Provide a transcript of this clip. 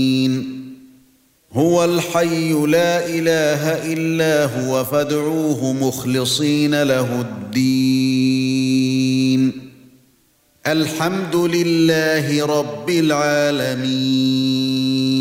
هُوَ الْحَيُّ لَا إِلَٰهَ إِلَّا هُوَ فادعوه مُخْلِصِينَ لَهُ الدِّينَ الْحَمْدُ لِلَّهِ رَبِّ الْعَالَمِينَ